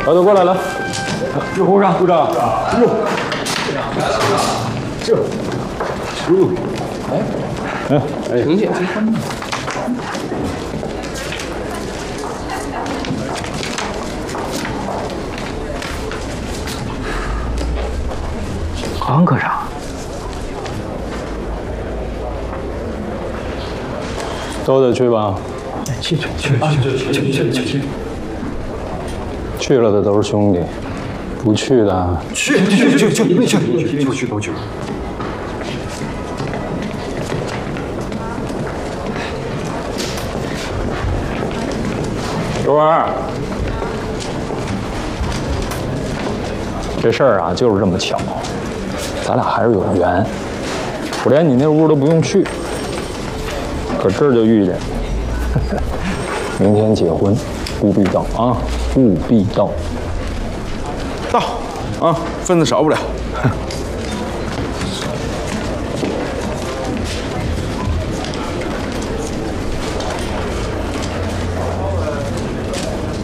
老豆过来了， 这鼓掌，鼓掌。哟，这，哎，婷姐结婚了。 黄科长， 都得去吧。 去， 去了的都是兄弟，不去的去，都去。 刘儿，这事儿啊就是这么巧，咱俩还是有缘。我连你那屋都不用去，可这儿就遇见。明天结婚，务必到啊，务必到。 到啊，份子少不了。